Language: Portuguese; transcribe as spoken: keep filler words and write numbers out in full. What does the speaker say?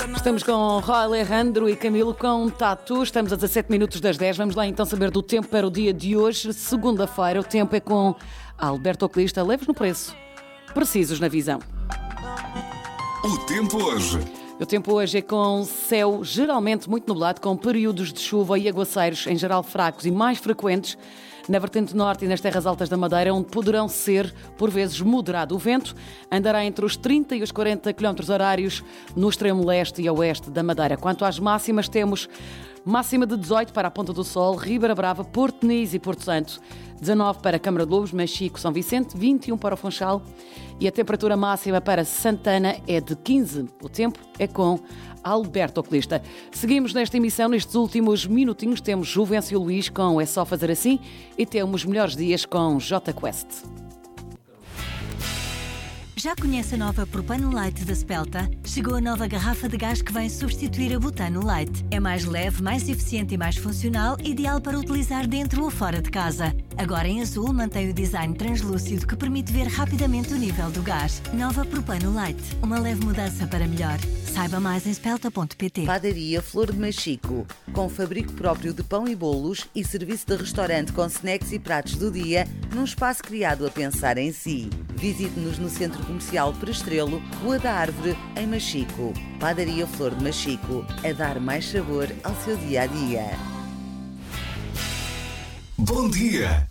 Estamos com Roy Alejandro e Camilo com Tatu. Estamos a dezassete minutos das dez. Vamos lá então saber do tempo para o dia de hoje, segunda-feira. O tempo é com Alberto Oculista. Leves no preço, precisos na visão. O tempo hoje. O tempo hoje é com céu geralmente muito nublado, com períodos de chuva e aguaceiros, em geral fracos e mais frequentes na vertente norte e nas terras altas da Madeira, onde poderão ser, por vezes, moderado. O vento andará entre os trinta e os quarenta quilómetros horários no extremo leste e oeste da Madeira. Quanto às máximas, temos máxima de dezoito para a Ponta do Sol, Ribeira Brava, Porto Nis e Porto Santo, dezanove para Câmara de Lobos, Machico, São Vicente, vinte e um para o Funchal e a temperatura máxima para Santana é de quinze. O tempo é com Alberto Oculista. Seguimos nesta emissão, nestes últimos minutinhos, temos Juvencio Luís com É Só Fazer Assim e temos Melhores Dias com J Quest. Já conhece a nova Propano Light da Spelta? Chegou a nova garrafa de gás que vem substituir a Butano Light. É mais leve, mais eficiente e mais funcional, ideal para utilizar dentro ou fora de casa. Agora em azul mantém o design translúcido que permite ver rapidamente o nível do gás. Nova Propano Light. Uma leve mudança para melhor. Saiba mais em spelta ponto pt. Padaria Flor de Machico, com fabrico próprio de pão e bolos e serviço de restaurante com snacks e pratos do dia, num espaço criado a pensar em si. Visite-nos no Centro Comercial Prestrelo, Rua da Árvore, em Machico. Padaria Flor de Machico, a dar mais sabor ao seu dia-a-dia. Bom dia!